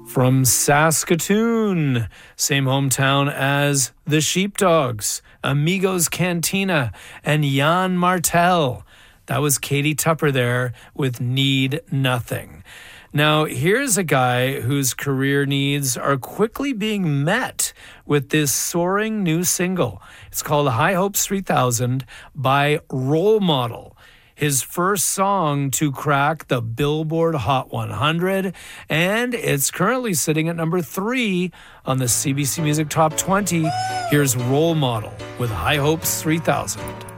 From Saskatoon, same hometown as the Sheepdogs, Amigos Cantina, and Jan Martel. That was Katie Tupper there with Need Nothing. Now, here's a guy whose career needs are quickly being met with this soaring new single. It's called High Hopes 3000 by Role Model. His first song to crack the Billboard Hot 100, and it's currently sitting at number 3 on the CBC Music Top 20. Here's Role Model with High Hopes 3000.